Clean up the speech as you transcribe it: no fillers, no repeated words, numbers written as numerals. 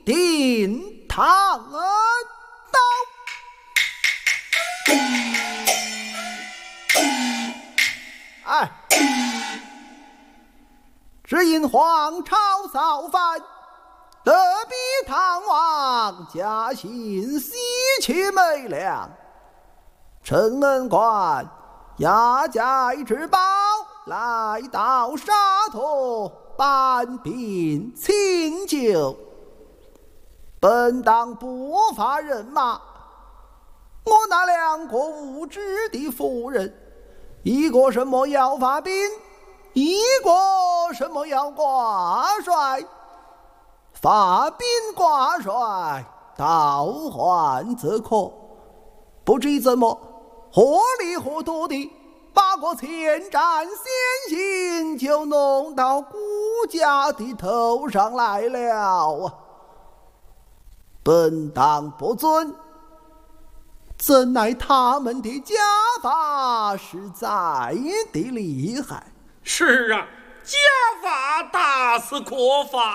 定堂刀。哎，只因皇朝造反，得逼唐王加薪吸取媚粮，陈恩官押解之宝来到沙陀搬兵请救，本当不发人马。我那两个无知的妇人，一个什么要发兵，一个什么要挂帅。发兵挂帅，倒换则可，不知怎么糊里糊涂的把个前战先行就弄到孤家的头上来了啊！本当不尊，怎奈他们的家法实在的厉害。 是啊，家法大似国法。